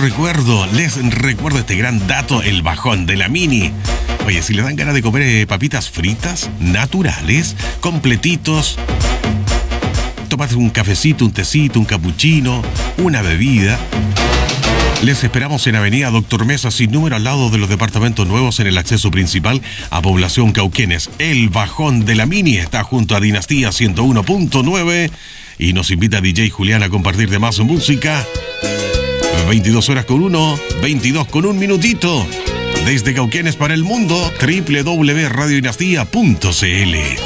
les recuerdo este gran dato, el bajón de la Mini. Oye, si le dan ganas de comer papitas fritas, naturales, completitos, tómate un cafecito, un tecito, un capuchino, una bebida. Les esperamos en Avenida Doctor Mesa, sin número, al lado de los departamentos nuevos, en el acceso principal a Población Cauquenes. El bajón de la Mini está junto a Dinastía 101.9 y nos invita a DJ Julián a compartir de más música. 22 horas con 1, 22 con 1 minutito. Desde Cauquenes para el mundo, www.radiodinastía.cl.